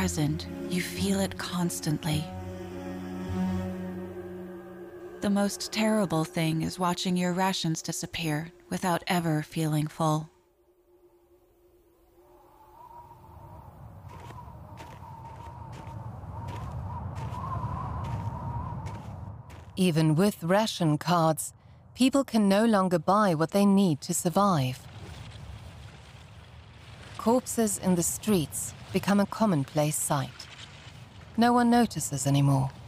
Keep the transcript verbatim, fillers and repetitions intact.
present, you feel it constantly. The most terrible thing is watching your rations disappear without ever feeling full. Even with ration cards, people can no longer buy what they need to survive. Corpses in the streets become a commonplace sight. No one notices anymore.